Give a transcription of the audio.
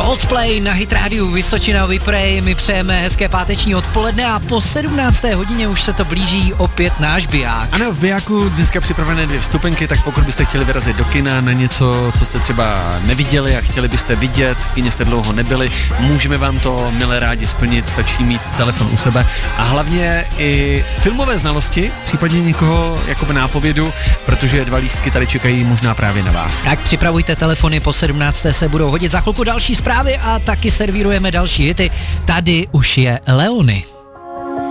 Coldplay na Hit Radio Vysočina Vyprej, my přejeme hezké páteční odpoledne a po 17. hodině už se to blíží opět náš biják. Ano, v bijáku dneska připravené 2 vstupenky, tak pokud byste chtěli vyrazit do kina na něco, co jste třeba neviděli a chtěli byste vidět, v kině jste dlouho nebyli, můžeme vám to milé rádi splnit, stačí mít telefon u sebe a hlavně i filmové znalosti, případně někoho jakoby nápovědu, protože 2 lístky tady čekají možná právě na vás. Tak připravujte telefony, po 17. se budou hodit za chvilku další zprávy a taky servírujeme další hity. Tady už je Leony.